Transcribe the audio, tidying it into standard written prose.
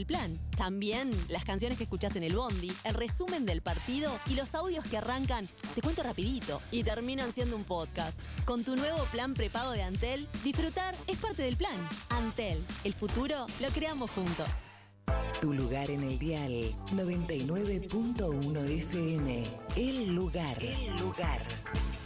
el plan. También las canciones que escuchás en el bondi, el resumen del partido y los audios que arrancan, te cuento rapidito, y terminan siendo un podcast. Con tu nuevo plan prepago de Antel, disfrutar es parte del plan. Antel, el futuro lo creamos juntos. Tu lugar en el dial 99.1 FM. El lugar.